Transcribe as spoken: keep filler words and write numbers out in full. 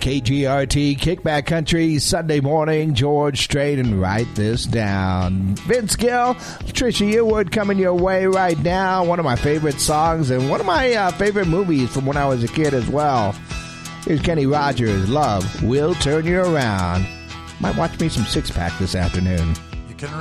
K G R T, Kickback Country, Sunday morning, George Strait, and write this down. Vince Gill, Trisha Yearwood coming your way right now. One of my favorite songs and one of my uh, favorite movies from when I was a kid as well. Here's Kenny Rogers, Love Will Turn You Around. Might watch me some Six Pack this afternoon.